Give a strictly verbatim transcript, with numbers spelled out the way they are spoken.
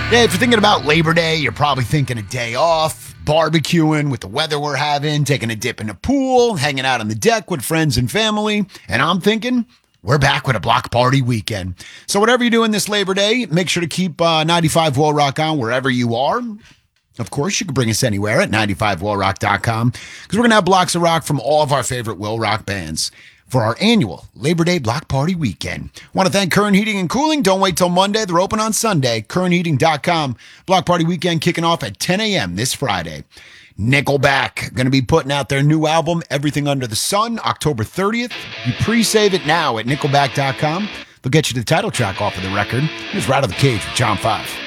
Yeah, if you're thinking about Labor Day, you're probably thinking a day off, barbecuing with the weather we're having, taking a dip in the pool, hanging out on the deck with friends and family. And I'm thinking we're back with a block party weekend. So whatever you're doing this Labor Day, make sure to keep uh, ninety-five Will Rock on wherever you are. Of course, you can bring us anywhere at ninety-five will rock dot com because we're going to have blocks of rock from all of our favorite Will Rock bands for our annual Labor Day Block Party Weekend. Want to thank Current Heating and Cooling. Don't wait till Monday. They're open on Sunday. current heating dot com. Block Party Weekend kicking off at ten a.m. this Friday. Nickelback going to be putting out their new album, Everything Under the Sun, October thirtieth. You pre-save it now at nickelback dot com. They'll get you the title track off of the record. Here's Right of the Cage with John five.